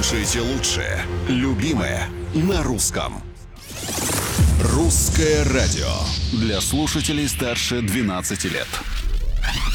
Слушайте лучшее, любимое на русском. Русское радио для слушателей старше 12 лет.